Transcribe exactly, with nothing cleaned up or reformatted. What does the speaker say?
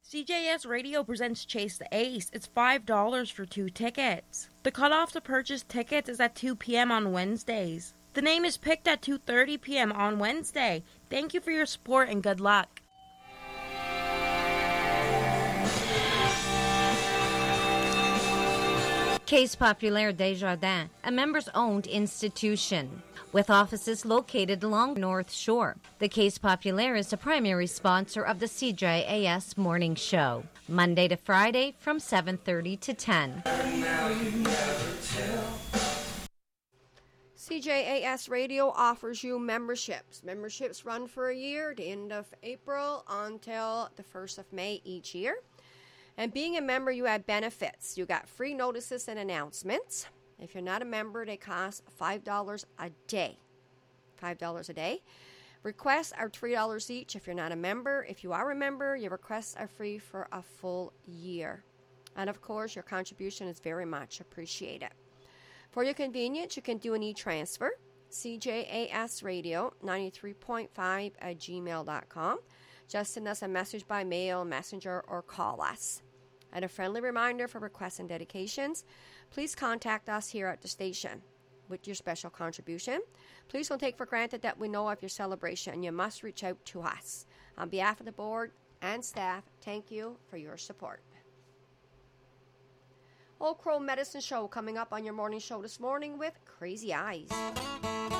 C J S Radio presents Chase the Ace. It's five dollars for two tickets. The cutoff to purchase tickets is at two p.m. on Wednesdays. The name is picked at two thirty p.m. on Wednesday. Thank you for your support and good luck. Caisse Populaire Desjardins, a members-owned institution with offices located along North Shore. The Caisse Populaire is the primary sponsor of the C J A S Morning Show, Monday to Friday from seven thirty to ten. C J A S Radio offers you memberships. Memberships run for a year, the end of April until the first of May each year. And being a member, you have benefits. You got free notices and announcements. If you're not a member, they cost five dollars a day. five dollars a day. Requests are three dollars each if you're not a member. If you are a member, your requests are free for a full year. And of course, your contribution is very much appreciated. For your convenience, you can do an e-transfer. C J A S Radio ninety-three point five at gmail dot com. Just send us a message by mail, messenger, or call us. And a friendly reminder for requests and dedications, please contact us here at the station with your special contribution. Please don't take for granted that we know of your celebration. You must reach out to us. On behalf of the board and staff, thank you for your support. Old Crow Medicine Show coming up on your morning show this morning with Crazy Eyes.